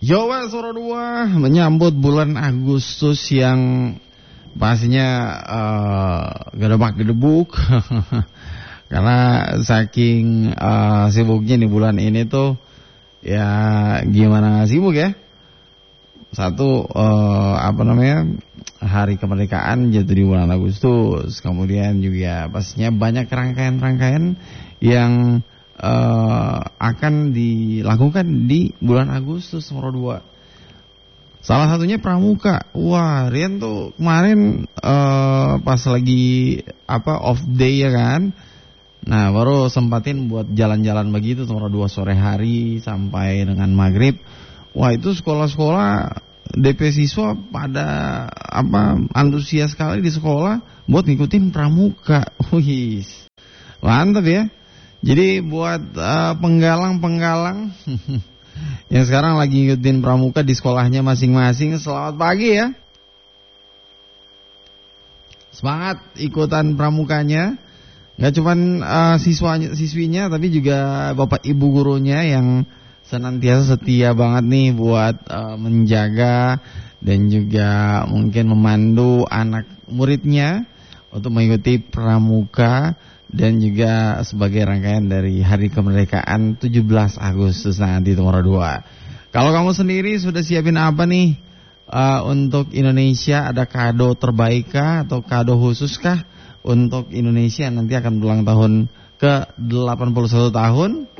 Jawa Soro 2 menyambut bulan Agustus yang pastinya gedebak-gedebuk karena saking sibuknya di bulan ini tuh ya gimana gak sibuk ya. Satu hari kemerdekaan jatuh di bulan Agustus. Kemudian juga pastinya banyak rangkaian-rangkaian yang akan dilakukan di bulan Agustus nomor 2. Salah satunya pramuka. Wah, Rian tuh kemarin pas lagi off day ya kan. Nah, baru sempatin buat jalan-jalan begitu nomor 2 sore hari sampai dengan maghrib. Wah, itu sekolah-sekolah DP siswa pada antusias sekali di sekolah buat ngikutin pramuka. Wih, mantap ya. Jadi buat penggalang-penggalang yang sekarang lagi ngikutin pramuka di sekolahnya masing-masing, selamat pagi ya. Semangat ikutan pramukanya. Gak cuman siswinya tapi juga bapak ibu gurunya yang senantiasa setia banget nih buat menjaga dan juga mungkin memandu anak muridnya untuk mengikuti pramuka dan juga sebagai rangkaian dari Hari Kemerdekaan 17 Agustus nanti nomor 2. Kalau kamu sendiri sudah siapin apa nih untuk Indonesia? Ada kado terbaik kah atau kado khusus kah untuk Indonesia nanti akan ulang tahun ke 81 tahun?